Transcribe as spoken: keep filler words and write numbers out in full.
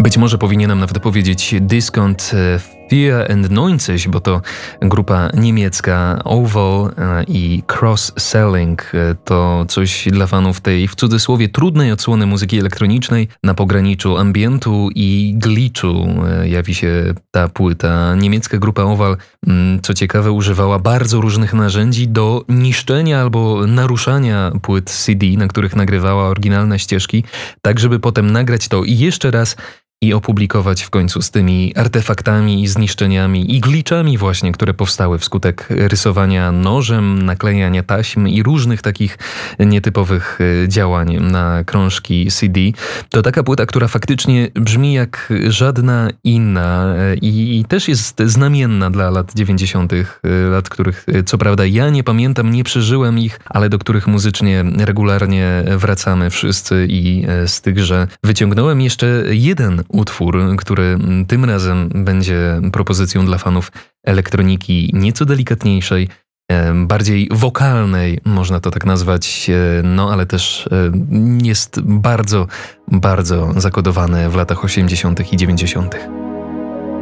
Być może powinienem nawet powiedzieć Discount vierundneunzig, bo to grupa niemiecka. Oval i Cross-Selling to coś dla fanów tej, w cudzysłowie, trudnej odsłony muzyki elektronicznej. Na pograniczu ambientu i glitchu jawi się ta płyta. Niemiecka grupa Oval, co ciekawe, używała bardzo różnych narzędzi do niszczenia albo naruszania płyt C D, na których nagrywała oryginalne ścieżki, tak żeby potem nagrać to i jeszcze raz i opublikować w końcu z tymi artefaktami, zniszczeniami i glitchami właśnie, które powstały wskutek rysowania nożem, naklejania taśm i różnych takich nietypowych działań na krążki C D. To taka płyta, która faktycznie brzmi jak żadna inna i, i też jest znamienna dla lat dziewięćdziesiątych, lat, których co prawda ja nie pamiętam, nie przeżyłem ich, ale do których muzycznie regularnie wracamy wszyscy i z tychże wyciągnąłem jeszcze jeden utwór, który tym razem będzie propozycją dla fanów elektroniki nieco delikatniejszej, bardziej wokalnej, można to tak nazwać, no ale też jest bardzo, bardzo zakodowane w latach osiemdziesiątych i dziewięćdziesiątych.